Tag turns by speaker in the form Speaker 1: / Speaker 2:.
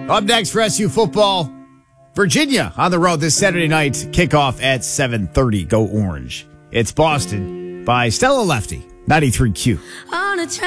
Speaker 1: Up next for SU football, Virginia on the road this Saturday night. Kickoff at 7:30. Go Orange. It's Boston by Stella Lefty, 93Q.